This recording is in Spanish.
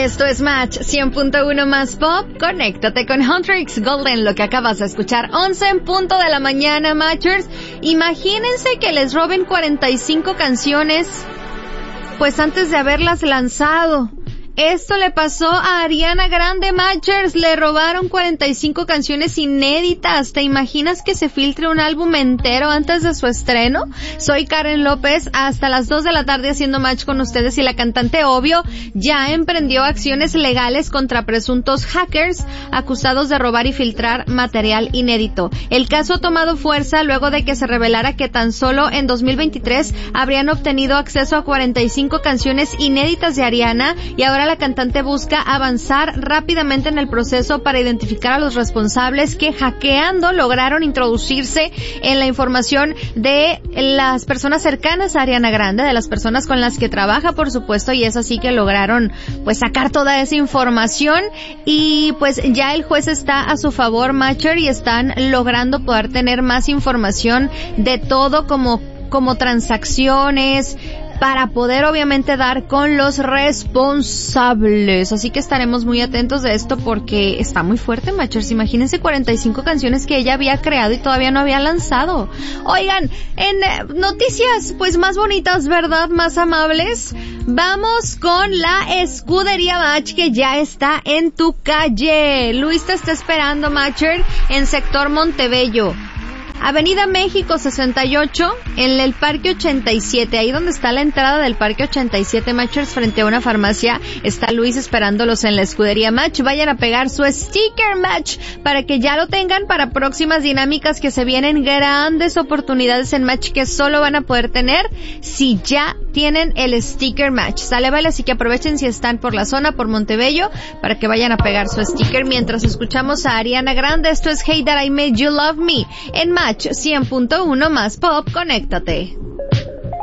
Esto es Match 100.1 más Pop. Conéctate con Hunter X Golden, lo que acabas de escuchar. 11 en punto de la mañana, Matchers. Imagínense que les roben 45 canciones, pues antes de haberlas lanzado. Esto le pasó a Ariana Grande, Matchers. Le robaron 45 canciones inéditas. ¿Te imaginas que se filtre un álbum entero antes de su estreno? Soy Karen López, hasta las 2 de la tarde haciendo match con ustedes, y la cantante, obvio, ya emprendió acciones legales contra presuntos hackers acusados de robar y filtrar material inédito. El caso ha tomado fuerza luego de que se revelara que tan solo en 2023 habrían obtenido acceso a 45 canciones inéditas de Ariana, y ahora la cantante busca avanzar rápidamente en el proceso para identificar a los responsables que, hackeando, lograron introducirse en la información de las personas cercanas a Ariana Grande, de las personas con las que trabaja, por supuesto, y es así que lograron pues sacar toda esa información, y pues ya el juez está a su favor, Matcher, y están logrando poder tener más información de todo, como transacciones, para poder obviamente dar con los responsables. Así que estaremos muy atentos de esto porque está muy fuerte, Matchers. Imagínense 45 canciones que ella había creado y todavía no había lanzado. Oigan, en noticias pues más bonitas, ¿verdad? Más amables. Vamos con la escudería Match, que ya está en tu calle. Luis te está esperando, Matcher, en sector Montebello. Avenida México 68, en el Parque 87, ahí donde está la entrada del Parque 87, Matchers, frente a una farmacia, está Luis esperándolos en la escudería Match. Vayan a pegar su sticker Match para que ya lo tengan para próximas dinámicas, que se vienen grandes oportunidades en Match que solo van a poder tener si ya tienen el sticker Match. Sale, vale, así que aprovechen si están por la zona, por Montebello, para que vayan a pegar su sticker mientras escuchamos a Ariana Grande. Esto es Hey That I Made You Love Me en Match 100.1 más Pop. Conéctate.